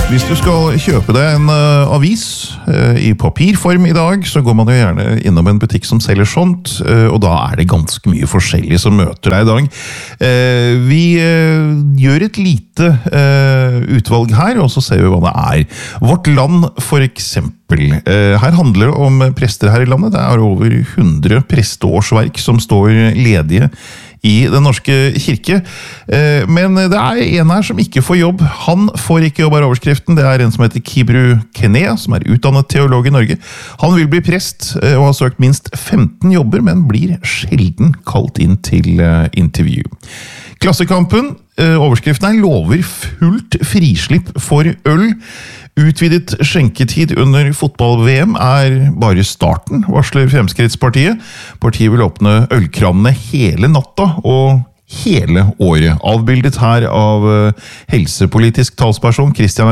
Hvis du skal kjøpe deg en avis i papirform i dag, så går man jo gjerne innom en butikk som selger sånt, og da er det ganske mye forskjellig som møter deg i dag. Vi gjør et lite utvalg her, og så ser vi hva det er. Vårt Land, for eksempel. Her handler det om prester her i landet. Det er over 100 presteårsverk som står ledige i Den norske kirke, men det er en her som ikke får jobb. Han får ikke jobb av overskriften. Det er en som heter Kibru Kenea, som er utdannet teolog i Norge. Han vil bli prest og har søkt minst 15 jobber, men blir sjelden kalt inn til intervju. Klassekampen, overskriften her, lover fullt frislipp for øl. Utvidet skjenketid under fotball-VM er bare starten, varsler Fremskrittspartiet. Partiet vil åpne ølkranene hele natta og hele året. Avbildet her av helsepolitisk talsperson Christian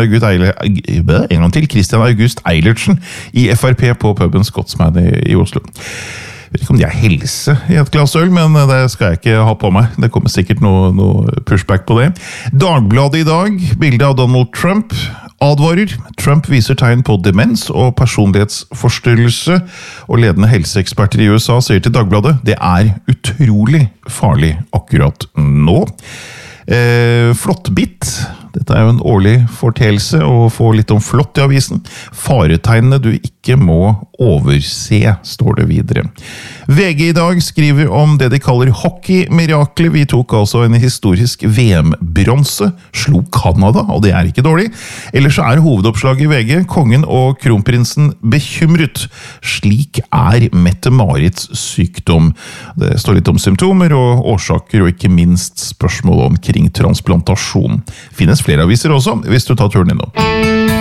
August Eilertsen i FrP på puben Scotsman i Oslo. Jeg vet ikke om de har helse i et glass øl, men det skal jeg ikke ha på meg. Det kommer sikkert noe pushback på det. Dagbladet i dag, bilde av Donald Trump, advarer. Trump viser tegn på demens og personlighetsforstyrrelse, og ledende helseeksperter i USA sier til Dagbladet, det er utrolig farlig akkurat nå. Flåttbitt. Dette er jo en årlig fortelse å få litt om flått i avisen. Faretegnene du ikke må overse, står det videre. VG i dag skriver om det de kaller hockey-mirakler. Vi tok altså en historisk VM-bronse, slo Kanada, og det er ikke dårlig. Ellers er hovedoppslaget i VG, kongen og kronprinsen bekymret. Slik er Mette-Marits sykdom. Det står litt om symptomer og årsaker, og ikke minst spørsmål omkring transplantasjon. Finnes flere aviser også, hvis du tar turen innom.